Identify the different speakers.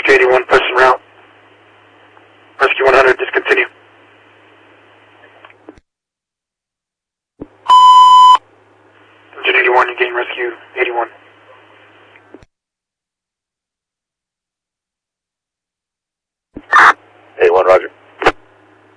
Speaker 1: Rescue 81, pushing route. Rescue 100, discontinue. Engine 81, you gain rescue 81.